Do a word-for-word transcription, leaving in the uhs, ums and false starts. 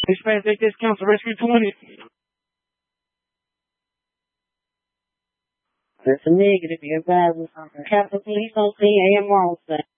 Hispanic discounts to Rescue twenty. That's a negative. You're advising from Capitol Police on scene, A M Rawson.